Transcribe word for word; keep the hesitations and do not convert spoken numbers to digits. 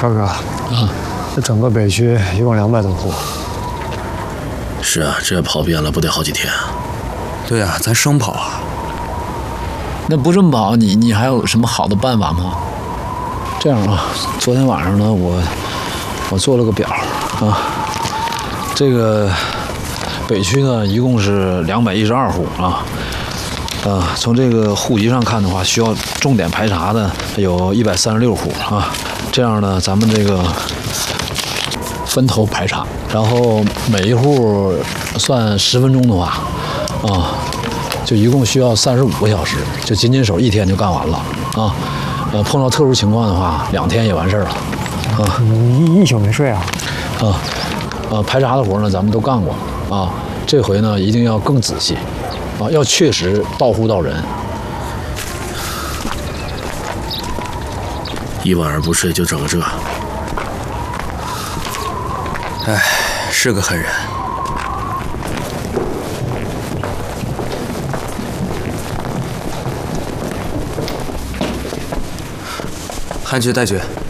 川哥，啊，这整个北区一共两百多户。 是啊，这跑遍了不得好几天啊。 对啊，咱生跑啊。 那不这么跑，你你还有什么好的办法吗？这样啊，昨天晚上呢，我我做了个表啊，这个北区呢一共是两百一十二户啊。呃，从这个户籍上看的话，需要重点排查的有一百三十六户啊。这样呢，咱们这个分头排查，然后每一户算十分钟的话，啊，就一共需要三十五个小时，就仅仅手一天就干完了啊。呃，碰到特殊情况的话，两天也完事儿了啊。 你一宿没睡啊？ 啊，呃，排查的活呢，咱们都干过啊。这回呢，一定要更仔细啊，要确实到户到人。 一晚上不睡就整个这， 哎，是个狠人。汉局代决。